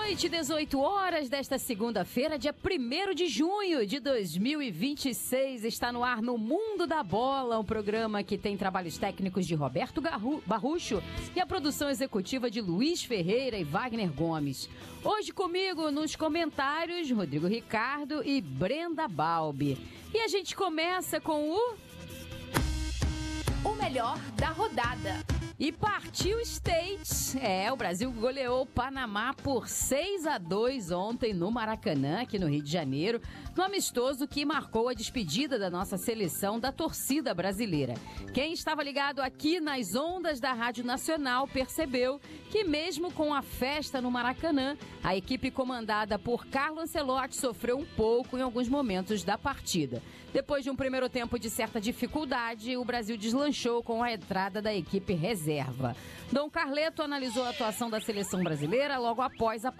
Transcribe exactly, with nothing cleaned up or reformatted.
noite, dezoito horas desta segunda-feira, dia primeiro de junho de dois mil e vinte e seis. Está no ar no Mundo da Bola, um programa que tem trabalhos técnicos de Roberto Garru, Barrucho e a produção executiva de Luiz Ferreira e Wagner Gomes. Hoje comigo nos comentários, Rodrigo Ricardo e Brenda Balbi. E a gente começa com o... O melhor da rodada. E partiu States. É, o Brasil goleou o Panamá por seis a dois ontem no Maracanã, aqui no Rio de Janeiro, no amistoso que marcou a despedida da nossa seleção da torcida brasileira. Quem estava ligado aqui nas ondas da Rádio Nacional percebeu que mesmo com a festa no Maracanã, a equipe comandada por Carlo Ancelotti sofreu um pouco em alguns momentos da partida. Depois de um primeiro tempo de certa dificuldade, o Brasil deslanchou com a entrada da equipe reserva. Dom Carleto analisou a atuação da seleção brasileira logo após a